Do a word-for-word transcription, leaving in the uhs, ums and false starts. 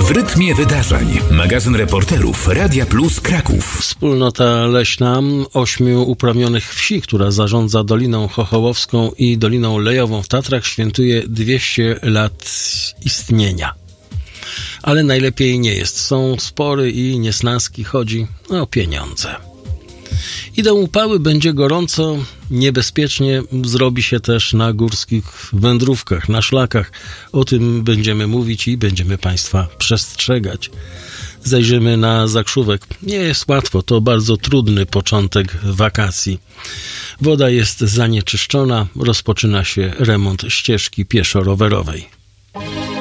W rytmie wydarzeń. Magazyn reporterów Radia Plus Kraków. Wspólnota leśna ośmiu uprawnionych wsi, która zarządza Doliną Chochołowską i Doliną Lejową w Tatrach, świętuje dwieście lat istnienia. Ale najlepiej nie jest. Są spory i niesnaski, chodzi o pieniądze. Idą upały, będzie gorąco, niebezpiecznie zrobi się też na górskich wędrówkach, na szlakach. O tym będziemy mówić i będziemy Państwa przestrzegać. Zajrzymy na Zakrzówek. Nie jest łatwo, to bardzo trudny początek wakacji. Woda jest zanieczyszczona, rozpoczyna się remont ścieżki pieszo-rowerowej.